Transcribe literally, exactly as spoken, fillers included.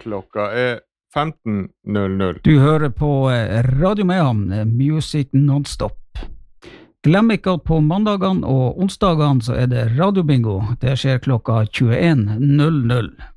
Klokka er femten null null. Du hører på Radio Mehamn, Music Non-Stop. Glem ikke at på mandagene og onsdagene så er det radiobingo. Det skjer klokka tjueen null null.